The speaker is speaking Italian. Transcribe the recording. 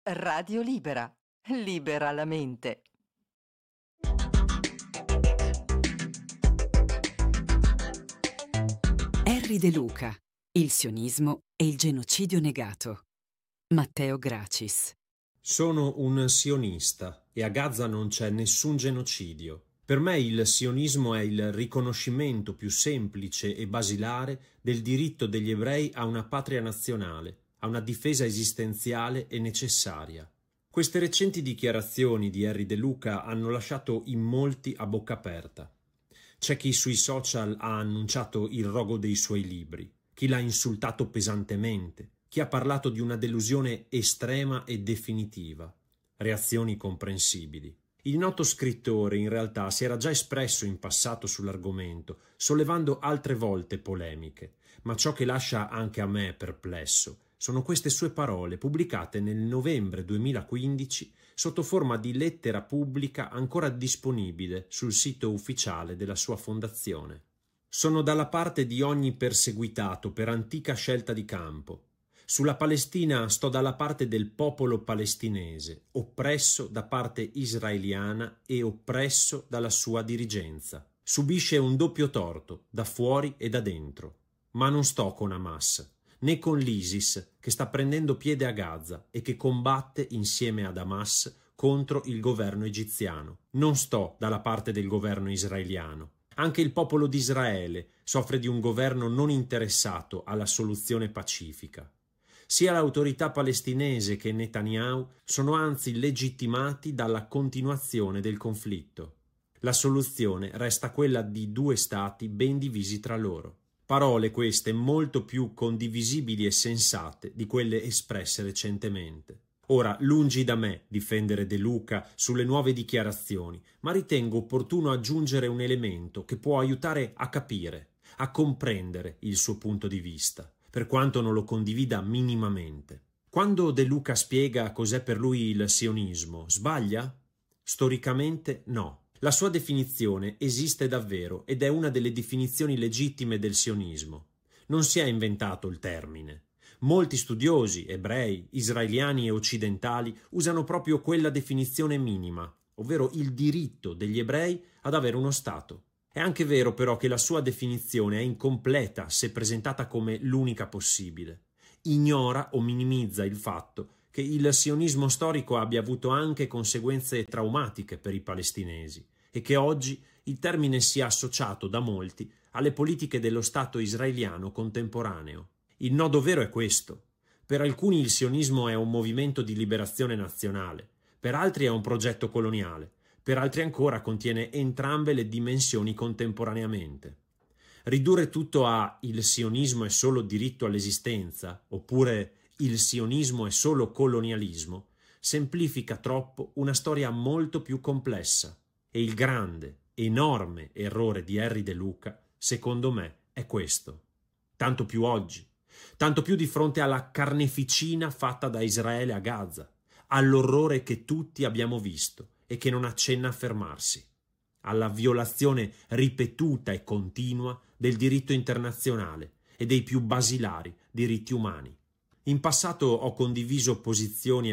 Radio Libera. Libera la mente. Henri De Luca, il sionismo e il genocidio negato. Matteo Gracis. Sono un sionista e a Gaza non c'è nessun genocidio. Per me il sionismo è il riconoscimento più semplice e basilare del diritto degli ebrei a una patria nazionale, a una difesa esistenziale e necessaria. Queste recenti dichiarazioni di Henri De Luca hanno lasciato in molti a bocca aperta. C'è chi sui social ha annunciato il rogo dei suoi libri, chi l'ha insultato pesantemente, chi ha parlato di una delusione estrema e definitiva. Reazioni comprensibili. Il noto scrittore in realtà si era già espresso in passato sull'argomento, sollevando altre volte polemiche, ma ciò che lascia anche a me perplesso sono queste sue parole pubblicate nel novembre 2015 sotto forma di lettera pubblica ancora disponibile sul sito ufficiale della sua fondazione. Sono dalla parte di ogni perseguitato per antica scelta di campo. Sulla Palestina sto dalla parte del popolo palestinese, oppresso da parte israeliana e oppresso dalla sua dirigenza. Subisce un doppio torto, da fuori e da dentro. Ma non sto con Hamas, né con l'ISIS che sta prendendo piede a Gaza e che combatte insieme ad Hamas contro il governo egiziano. Non sto dalla parte del governo israeliano. Anche il popolo di Israele soffre di un governo non interessato alla soluzione pacifica. Sia l'autorità palestinese che Netanyahu sono anzi legittimati dalla continuazione del conflitto. La soluzione resta quella di due stati ben divisi tra loro. Parole queste molto più condivisibili e sensate di quelle espresse recentemente. Ora, lungi da me difendere De Luca sulle nuove dichiarazioni, ma ritengo opportuno aggiungere un elemento che può aiutare a capire, a comprendere il suo punto di vista, per quanto non lo condivida minimamente. Quando De Luca spiega cos'è per lui il sionismo, sbaglia? Storicamente no. La sua definizione esiste davvero ed è una delle definizioni legittime del sionismo. Non si è inventato il termine. Molti studiosi, ebrei, israeliani e occidentali usano proprio quella definizione minima, ovvero il diritto degli ebrei ad avere uno Stato. È anche vero però che la sua definizione è incompleta se presentata come l'unica possibile. Ignora o minimizza il fatto che il sionismo storico abbia avuto anche conseguenze traumatiche per i palestinesi e che oggi il termine sia associato da molti alle politiche dello Stato israeliano contemporaneo. Il nodo vero è questo. Per alcuni il sionismo è un movimento di liberazione nazionale, per altri è un progetto coloniale, per altri ancora contiene entrambe le dimensioni contemporaneamente. Ridurre tutto a il sionismo è solo diritto all'esistenza, oppure il sionismo è solo colonialismo, semplifica troppo una storia molto più complessa. E il grande, enorme errore di Henri De Luca, secondo me, è questo. Tanto più oggi, tanto più di fronte alla carneficina fatta da Israele a Gaza, all'orrore che tutti abbiamo visto e che non accenna a fermarsi, alla violazione ripetuta e continua del diritto internazionale e dei più basilari diritti umani. In passato ho condiviso posizioni e